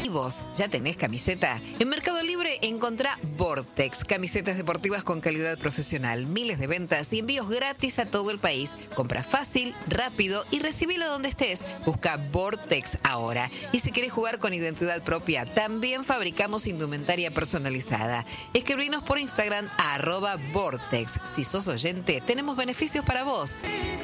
vos ya tenés camiseta? En Mercado Libre encontrá Vortex, camisetas deportivas con calidad profesional, miles de ventas y envíos gratis a todo el país. Compra fácil, rápido y recibilo donde estés. Busca Vortex ahora. Y si querés jugar con identidad propia, también fabricamos indumentaria personalizada. Escribinos por Instagram @Vortex. Si sos oyente, tenemos beneficios para vos.